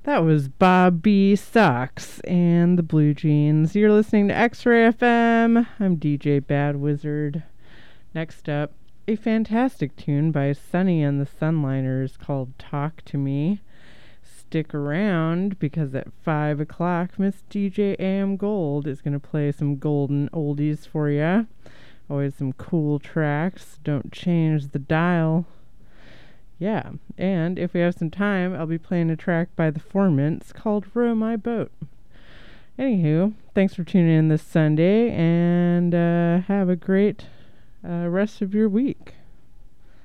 That was Bob B. Sox and the Blue Jeans. You're listening to X-Ray FM. I'm DJ Bad Wizard. Next up, a fantastic tune by Sonny and the Sunliners called Talk to Me. Stick around because at 5 o'clock, Miss DJ AM Gold is going to play some golden oldies for you. Always some cool tracks. Don't change the dial. Yeah, and if we have some time, I'll be playing a track by the Formants called Row My Boat. Anywho, thanks for tuning in this Sunday, and have a great rest of your week.